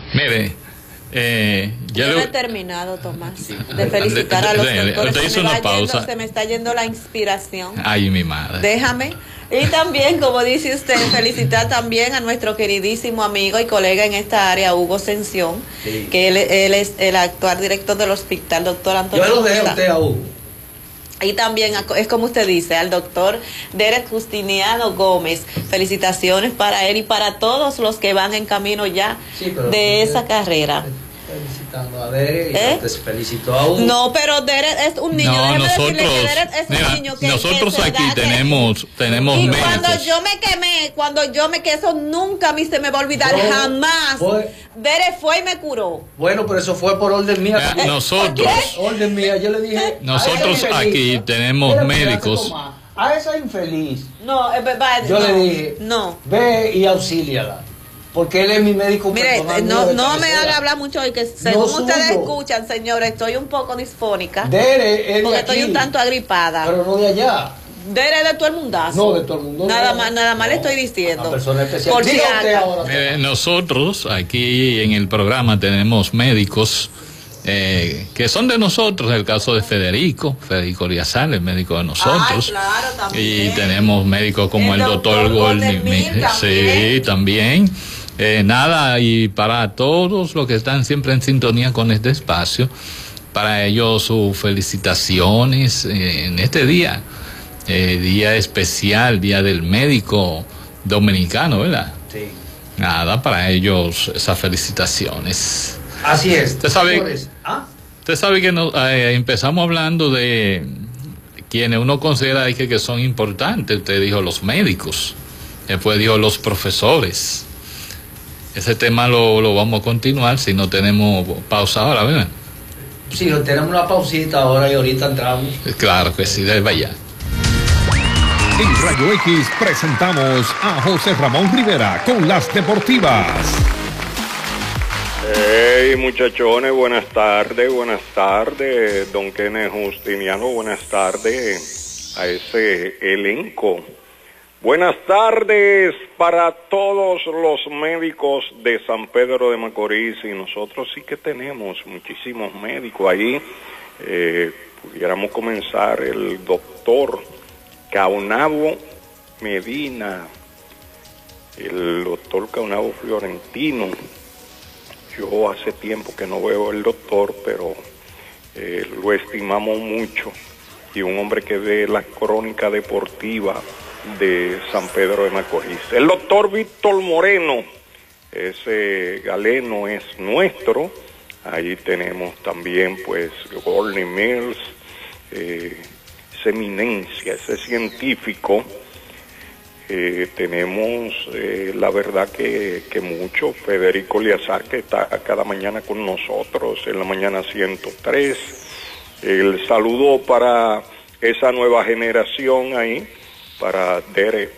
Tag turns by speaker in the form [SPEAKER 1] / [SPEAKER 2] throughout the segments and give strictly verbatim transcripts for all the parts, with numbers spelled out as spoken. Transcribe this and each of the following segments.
[SPEAKER 1] Mire, eh,
[SPEAKER 2] yo
[SPEAKER 1] no
[SPEAKER 2] lo... he terminado, Tomás, de felicitar a los doctores.
[SPEAKER 1] Usted hizo una pausa.
[SPEAKER 2] Yendo, se me está yendo la inspiración.
[SPEAKER 1] Ay, mi madre.
[SPEAKER 2] Déjame. Y también, como dice usted, felicitar también a nuestro queridísimo amigo y colega en esta área, Hugo Sención, sí. que él, él es el actual director del hospital, doctor Antonio.
[SPEAKER 3] Yo lo dejé a usted a Hugo.
[SPEAKER 2] Y también, es como usted dice, al doctor Derek Justiniano Gómez. Felicitaciones para él y para todos los que van en camino ya sí, de esa carrera.
[SPEAKER 3] Felicitando a Derek y
[SPEAKER 2] ¿Eh?
[SPEAKER 3] te felicitó a Hugo.
[SPEAKER 2] No, pero Derek es un niño.
[SPEAKER 1] No, nosotros,
[SPEAKER 2] que Derek es
[SPEAKER 1] mira,
[SPEAKER 2] un niño que,
[SPEAKER 1] nosotros
[SPEAKER 2] que
[SPEAKER 1] aquí
[SPEAKER 2] da,
[SPEAKER 1] tenemos,
[SPEAKER 2] que,
[SPEAKER 1] tenemos
[SPEAKER 2] y
[SPEAKER 1] médicos.
[SPEAKER 2] Cuando yo me quemé, cuando yo me quemé, eso nunca a mí se me va a olvidar, no, jamás. Fue, Derek fue y me curó.
[SPEAKER 3] Bueno, pero eso fue por orden mía.
[SPEAKER 1] Eh, nosotros,
[SPEAKER 3] orden mía, yo le dije.
[SPEAKER 1] Nosotros aquí tenemos médicos.
[SPEAKER 3] A esa infeliz.
[SPEAKER 2] No, es verdad.
[SPEAKER 3] Yo
[SPEAKER 2] no,
[SPEAKER 3] le dije,
[SPEAKER 2] no.
[SPEAKER 3] Ve y auxíliala. Porque él es mi médico
[SPEAKER 2] Mire,
[SPEAKER 3] personal.
[SPEAKER 2] no, no me haga hablar mucho hoy, que según no ustedes escuchan, señores, estoy un poco disfónica.
[SPEAKER 3] Dere, es
[SPEAKER 2] porque
[SPEAKER 3] de
[SPEAKER 2] estoy
[SPEAKER 3] aquí,
[SPEAKER 2] un tanto agripada.
[SPEAKER 3] Pero no de allá.
[SPEAKER 2] Dere de todo el mundazo.
[SPEAKER 3] No, de todo el mundo.
[SPEAKER 2] Nada
[SPEAKER 3] no,
[SPEAKER 2] más, nada más
[SPEAKER 3] no,
[SPEAKER 2] le estoy diciendo.
[SPEAKER 3] Una persona especial.
[SPEAKER 2] Por si
[SPEAKER 1] eh, nosotros aquí en el programa tenemos médicos Eh, que son de nosotros, el caso de Federico, Federico Riazal, el médico de nosotros.
[SPEAKER 2] Ah, claro, también.
[SPEAKER 1] Y tenemos médicos como el, el doctor Goldman, sí, también. Eh, nada, y para todos los que están siempre en sintonía con este espacio, para ellos sus felicitaciones eh, en este día, eh, día especial, Día del Médico Dominicano, ¿verdad?
[SPEAKER 3] Sí.
[SPEAKER 1] Nada, para ellos esas felicitaciones.
[SPEAKER 3] Así es.
[SPEAKER 1] Usted sabe, ¿Ah? usted sabe que no, eh, empezamos hablando de quienes uno considera que, que son importantes. Usted dijo los médicos, después dijo los profesores. Ese tema lo, lo vamos a continuar si no tenemos pausa ahora, ¿verdad?
[SPEAKER 3] Sí, tenemos una pausita ahora y ahorita entramos.
[SPEAKER 1] Claro que sí, debe vaya.
[SPEAKER 4] En Rayo X presentamos a José Ramón Rivera con las deportivas.
[SPEAKER 5] Hey muchachones, buenas tardes, buenas tardes, don Kenneth Justiniano, buenas tardes a ese elenco. Buenas tardes para todos los médicos de San Pedro de Macorís, y nosotros sí que tenemos muchísimos médicos ahí. Eh, pudiéramos comenzar el doctor Caunabo Medina, el doctor Caunabo Fiorentino. Yo hace tiempo que no veo al doctor, pero eh, lo estimamos mucho, y un hombre que ve la crónica deportiva de San Pedro de Macorís. El doctor Víctor Moreno, ese galeno es nuestro. Ahí tenemos también pues Gordy Mills, eh, esa eminencia, ese científico. Eh, tenemos eh, la verdad que, que mucho, Federico Liazar, que está cada mañana con nosotros en la mañana ciento tres. El saludo para esa nueva generación ahí, para Derek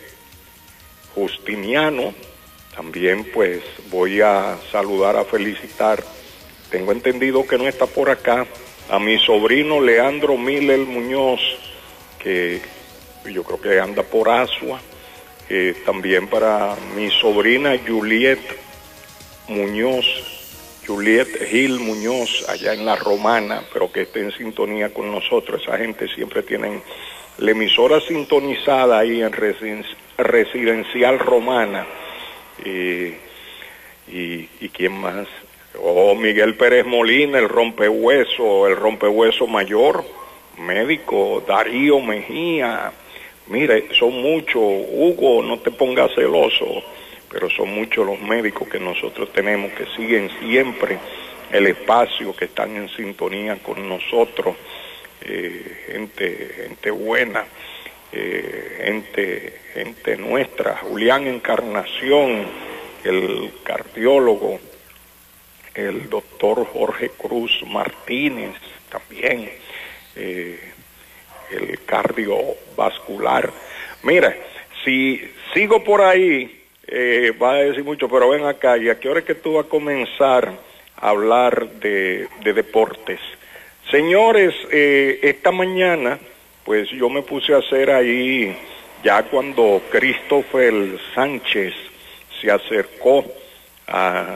[SPEAKER 5] Justiniano. También pues voy a saludar, a felicitar, tengo entendido que no está por acá, a mi sobrino Leandro Miller Muñoz, que yo creo que anda por Asua. Eh, también para mi sobrina Juliet Muñoz, Juliet Gil Muñoz, allá en La Romana, pero que esté en sintonía con nosotros. Esa gente siempre tienen la emisora sintonizada ahí en Residen- Residencial Romana. Eh, y, ¿Y quién más? Oh, Miguel Pérez Molina, el rompehueso, el rompehueso mayor, médico, Darío Mejía. Mire, son muchos, Hugo, no te pongas celoso, pero son muchos los médicos que nosotros tenemos que siguen siempre el espacio, que están en sintonía con nosotros, eh, gente, gente buena, eh, gente, gente nuestra. Julián Encarnación, el cardiólogo, el doctor Jorge Cruz Martínez también, eh, el cardiovascular. Mira, si sigo por ahí, eh, va a decir mucho, pero ven acá, ¿y a qué hora es que tú vas a comenzar a hablar de, de deportes? Señores, eh, esta mañana, pues yo me puse a hacer ahí, ya cuando Christopher Sánchez se acercó a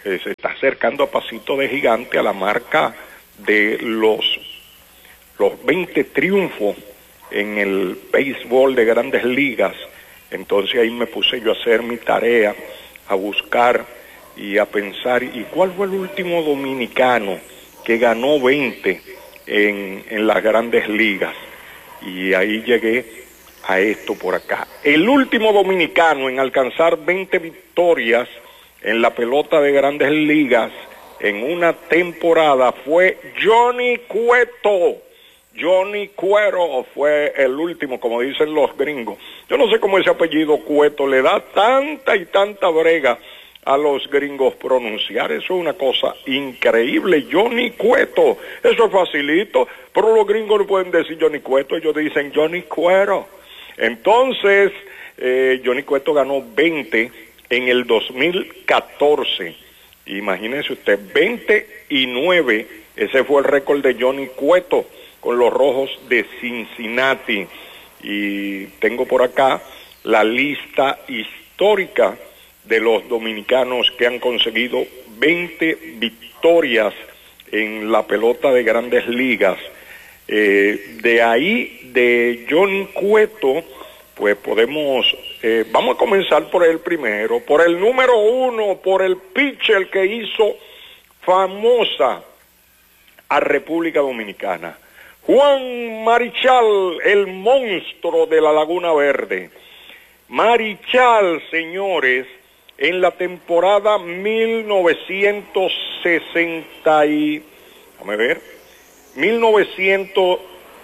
[SPEAKER 5] eh, se está acercando a pasito de gigante a la marca de los, los veinte triunfos en el béisbol de Grandes Ligas. Entonces ahí me puse yo a hacer mi tarea, a buscar y a pensar, ¿y cuál fue el último dominicano que ganó veinte en, en las Grandes Ligas? Y ahí llegué a esto por acá. El último dominicano en alcanzar veinte victorias en la pelota de Grandes Ligas en una temporada fue Johnny Cueto. Johnny Cuero fue el último, como dicen los gringos. Yo no sé cómo ese apellido Cueto le da tanta y tanta brega a los gringos pronunciar. Eso es una cosa increíble. Johnny Cueto, eso es facilito, pero los gringos no pueden decir Johnny Cueto, ellos dicen Johnny Cuero. Entonces, eh, Johnny Cueto ganó veinte en el dos mil catorce. Imagínese usted, veinte y nueve, ese fue el récord de Johnny Cueto con los Rojos de Cincinnati. Y tengo por acá la lista histórica de los dominicanos que han conseguido veinte victorias en la pelota de Grandes Ligas. Eh, de ahí, de Johnny Cueto, pues podemos, eh, vamos a comenzar por el primero, por el número uno, por el pitcher que hizo famosa a República Dominicana. Juan Marichal, el monstruo de la Laguna Verde. Marichal, señores, en la temporada mil novecientos sesenta y, déjame ver, mil novecientos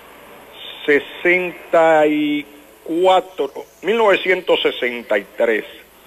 [SPEAKER 5] sesenta y cuatro, mil novecientos sesenta y tres,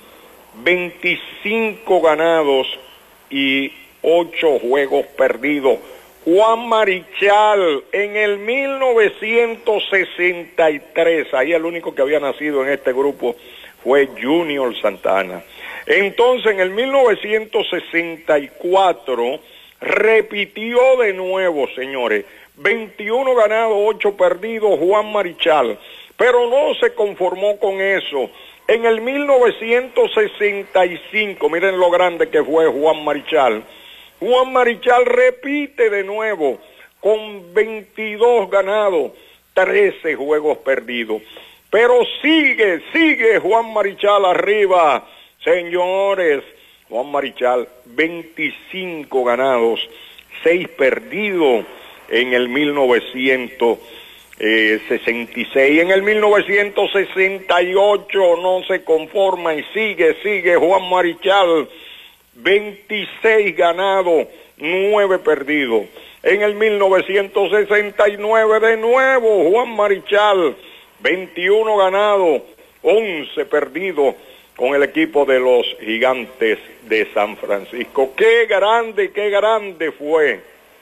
[SPEAKER 5] veinticinco ganados y ocho juegos perdidos. Juan Marichal en el mil novecientos sesenta y tres, ahí el único que había nacido en este grupo fue Junior Santana. Entonces en el mil novecientos sesenta y cuatro repitió de nuevo, señores, veintiuno ganados, ocho perdidos Juan Marichal, pero no se conformó con eso. En el mil novecientos sesenta y cinco, miren lo grande que fue Juan Marichal, Juan Marichal repite de nuevo con veintidós ganados, trece juegos perdidos. Pero sigue, sigue Juan Marichal arriba, señores. Juan Marichal, veinticinco ganados, seis perdidos en el mil novecientos sesenta y seis. En el mil novecientos sesenta y ocho no se conforma y sigue, sigue Juan Marichal, veintiséis ganados, nueve perdidos. En el mil novecientos sesenta y nueve de nuevo Juan Marichal, veintiuno ganados, once perdidos con el equipo de los Gigantes de San Francisco. Qué grande, qué grande fue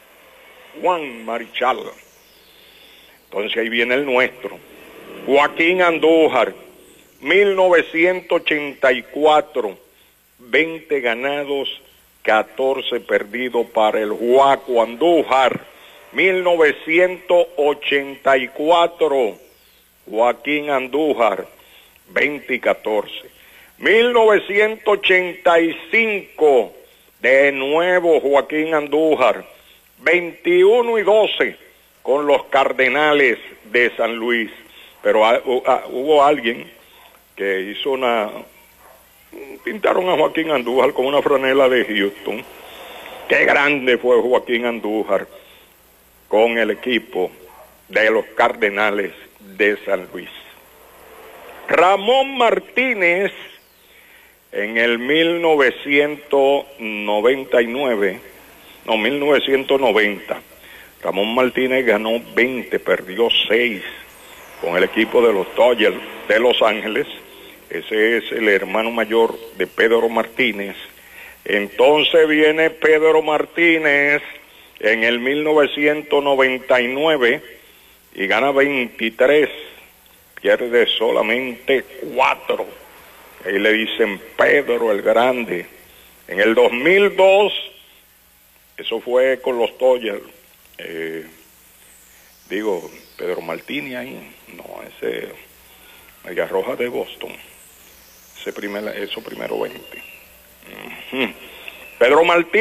[SPEAKER 5] Juan Marichal. Entonces ahí viene el nuestro, Joaquín Andújar, mil novecientos ochenta y cuatro, veinte ganados, catorce perdidos para el Joaco Andújar. Mil novecientos ochenta y cuatro, Joaquín Andújar, veinte y catorce. mil novecientos ochenta y cinco, de nuevo Joaquín Andújar, veintiuno y doce con los Cardenales de San Luis. Pero hubo alguien que hizo una... pintaron a Joaquín Andújar con una franela de Houston. Qué grande fue Joaquín Andújar con el equipo de los Cardenales de San Luis. Ramón Martínez, en el mil novecientos noventa y nueve, no, mil novecientos noventa, Ramón Martínez ganó veinte, perdió seis con el equipo de los Dodgers de Los Ángeles. Ese es el hermano mayor de Pedro Martínez. Entonces viene Pedro Martínez en el mil novecientos noventa y nueve y gana veintitrés, pierde solamente cuatro. Ahí le dicen Pedro el Grande. En el dos mil dos, eso fue con los Dodgers, eh, digo, Pedro Martínez ahí, no, ese Medias Rojas de Boston. Ese primer, eso primero veinte. Uh-huh. Pedro Martínez.